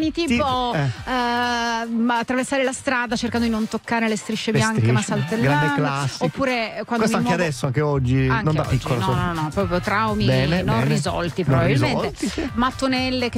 traumi tipo attraversare la strada cercando di non toccare le strisce bianche ma saltellando, oppure quando questo anche adesso, anche oggi, anche non da oggi, piccolo. no, proprio traumi non risolti probabilmente. Sì. Mattonelle che